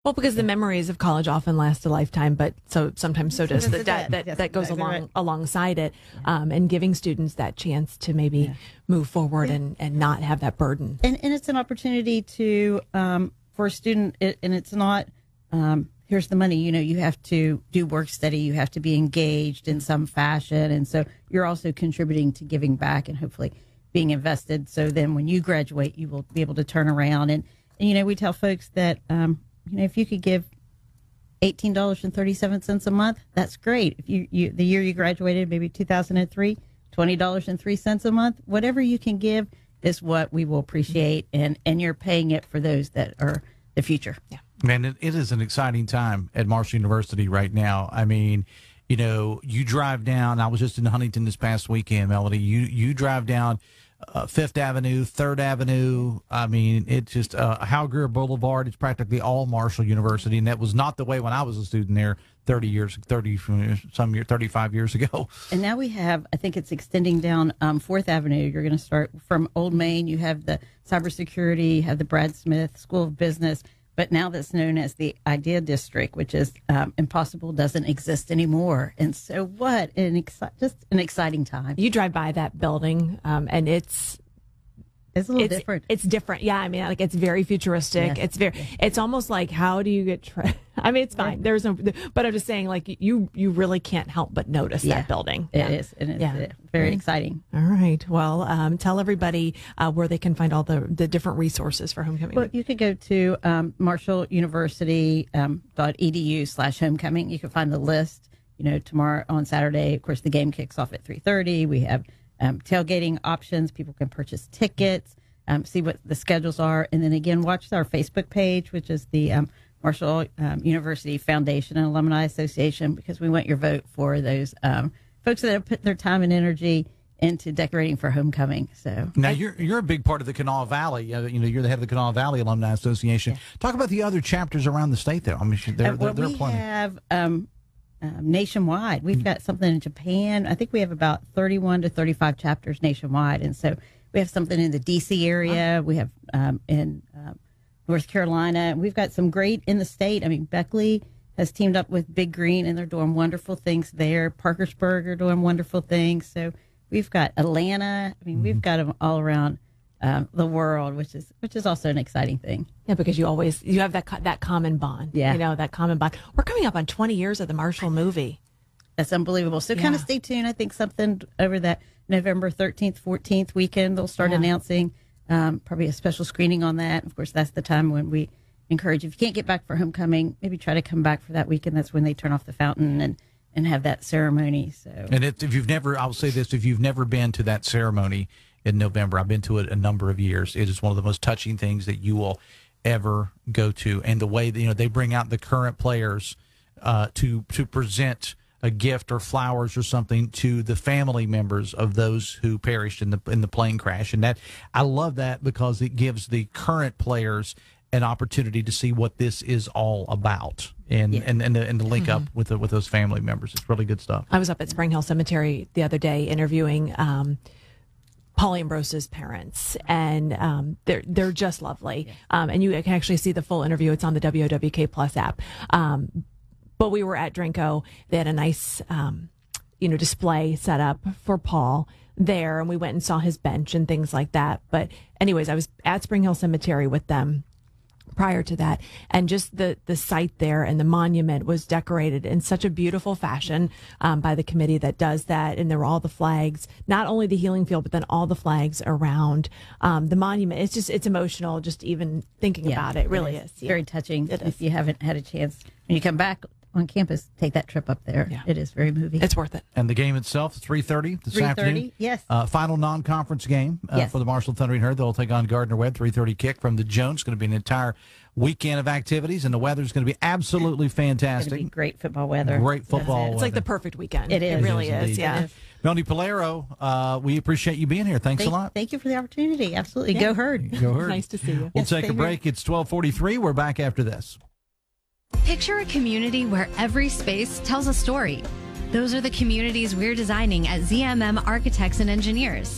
Well, because the memories of college often last a lifetime, but sometimes so does the debt that goes alongside it, and giving students that chance to maybe move forward and not have that burden. And it's an opportunity to for a student, and it's not here's the money. You have to do work study, you have to be engaged in some fashion, and so you're also contributing to giving back and hopefully being invested. So then when you graduate, you will be able to turn around and we tell folks that. If you could give $18.37 a month, that's great. If you the year you graduated, maybe 2003, $20.03 a month, whatever you can give is what we will appreciate, and you're paying it for those that are the future. Yeah, man, it is an exciting time at Marshall University right now. I mean, you drive down. I was just in Huntington this past weekend, Melody. You drive down Fifth Avenue, Third Avenue. I mean, it's just Hal Greer Boulevard. It's practically all Marshall University, and that was not the way when I was a student there 35 years ago. And now we have, I think it's extending down Fourth Avenue. You're going to start from Old Main. You have the cybersecurity, you have the Brad Smith School of Business, but now that's known as the Idea District, which is impossible, doesn't exist anymore. And so what? Just an exciting time. You drive by that building, and it's a little different. It's different. Yeah, I mean, like it's very futuristic. Yes. It's almost like, how do you get I mean, it's fine. There's no, but I'm just saying, like, you really can't help but notice that building. It is. And it's very exciting. All right. Well, tell everybody where they can find all the different resources for homecoming. Well, you could go to marshalluniversity.edu/homecoming. You can find the list. Tomorrow on Saturday, of course, the game kicks off at 3:30. We have tailgating options. People can purchase tickets, see what the schedules are. And then again, watch our Facebook page, which is the Marshall University Foundation and Alumni Association, because we want your vote for those folks that have put their time and energy into decorating for homecoming. So now you're a big part of the Kanawha Valley. You're the head of the Kanawha Valley Alumni Association. Yeah. Talk about the other chapters around the state, though. I mean, they're plenty. We have nationwide. We've got something in Japan. I think we have about 31 to 35 chapters nationwide, and so we have something in the D.C. area. We have in North Carolina. We've got some great in the state. I mean, Beckley has teamed up with Big Green, and they're doing wonderful things there. Parkersburg are doing wonderful things. So we've got Atlanta. I mean, we've got them all around the world, which is also an exciting thing. Yeah, because you have that common bond. Yeah, that common bond. We're coming up on 20 years of the Marshall movie. That's unbelievable. So kind of stay tuned. I think something over that November 13th, 14th weekend, they'll start announcing probably a special screening on that. Of course, that's the time when we encourage, if you can't get back for homecoming, maybe try to come back for that weekend. That's when they turn off the fountain and have that ceremony. So, and if you've never, I'll say this, if you've never been to that ceremony in November, I've been to it a number of years. It is one of the most touching things that you will ever go to. And the way that, they bring out the current players to present a gift or flowers or something to the family members of those who perished in the plane crash. And that, I love that, because it gives the current players an opportunity to see what this is all about and to link up with those family members. It's really good stuff. I was up at Spring Hill Cemetery the other day interviewing Paul Ambrose's parents, and they're just lovely. Yeah. And you can actually see the full interview. It's on the WOWK Plus app. But we were at Drinko. They had a nice, display set up for Paul there, and we went and saw his bench and things like that. But anyways, I was at Spring Hill Cemetery with them prior to that, and just the site there and the monument was decorated in such a beautiful fashion by the committee that does that. And there were all the flags, not only the healing field, but then all the flags around the monument. It's emotional just even thinking about it. It really is. Yeah. Very touching. If you haven't had a chance, when you come back on campus, take that trip up there. Yeah. It is very moving. It's worth it. And the game itself, 3:30 this afternoon. Yes. Final non-conference game for the Marshall Thundering Herd. They'll take on Gardner Webb, 3:30 kick from the Jones. It's going to be an entire weekend of activities, and the weather's going to be absolutely fantastic. It's going to be great football weather. Great football weather. It's like the perfect weekend. It is. It really is. Yeah. Melanie Polero, we appreciate you being here. Thanks a lot. Thank you for the opportunity. Absolutely. Go Herd. Go Herd. Nice to see you. We'll take a break. It's 12:43. We're back after this. Picture a community where every space tells a story. Those are the communities we're designing at ZMM Architects and Engineers.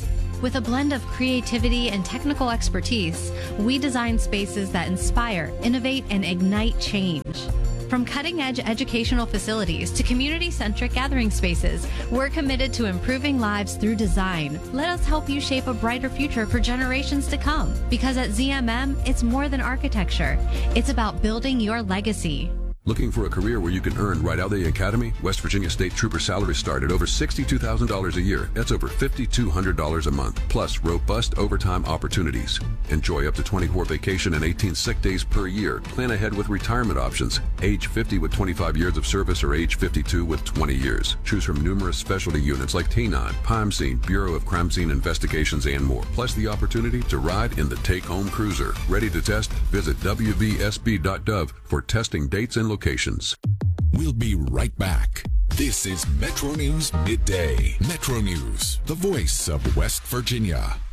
With a blend of creativity and technical expertise, we design spaces that inspire, innovate, and ignite change. From cutting-edge educational facilities to community-centric gathering spaces, we're committed to improving lives through design. Let us help you shape a brighter future for generations to come. Because at ZMM, it's more than architecture. It's about building your legacy. Looking for a career where you can earn right out of the academy? West Virginia State Trooper salaries start at over $62,000 a year. That's over $5,200 a month, plus robust overtime opportunities. Enjoy up to 24 vacation and 18 sick days per year. Plan ahead with retirement options. Age 50 with 25 years of service or age 52 with 20 years. Choose from numerous specialty units like T9, Crime Scene, Bureau of Crime Scene Investigations, and more. Plus the opportunity to ride in the take-home cruiser. Ready to test? Visit wvsb.gov for testing dates and locations. We'll be right back. This is Metro News Midday. Metro News, the voice of West Virginia.